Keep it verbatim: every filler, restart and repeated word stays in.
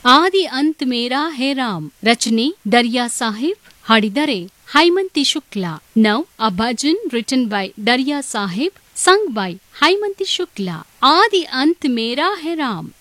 ಆದಿ ಅಂತ್ ಮೇರಾ ಹೇ ರಾಮ್. ರಚನೆ Dariya Sahib. ಹಾಡಿದರೆ ಹೈಮಂತಿ Shukla. Now a bhajan written by Dariya Sahib, sung by ಹೈಮಂತಿ Shukla. ಆದಿ ಅಂತ್ ಮೇರಾ ಹೇ ರಾಮ್.